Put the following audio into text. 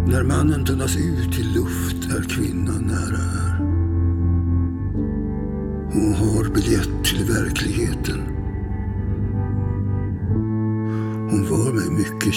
När mannen tunnas ut i luft är kvinnan nära här. Hon har biljett till verkligheten. Hon var mig mycket